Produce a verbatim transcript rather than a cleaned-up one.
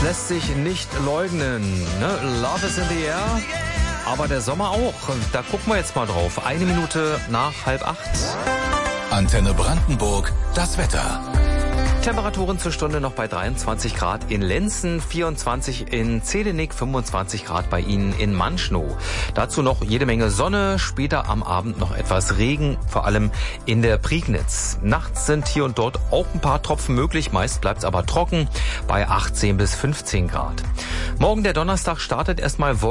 lässt sich nicht leugnen. Ne? Love is in the air. Aber der Sommer auch. Da gucken wir jetzt mal drauf. Eine Minute nach halb acht. Antenne Brandenburg, das Wetter. Temperaturen zur Stunde noch bei dreiundzwanzig Grad in Lenzen, vierundzwanzig in Zelenik, fünfundzwanzig Grad bei Ihnen in Manschnow. Dazu noch jede Menge Sonne, später am Abend noch etwas Regen, vor allem in der Prignitz. Nachts sind hier und dort auch ein paar Tropfen möglich, meist bleibt es aber trocken bei achtzehn bis fünfzehn Grad. Morgen der Donnerstag startet erstmal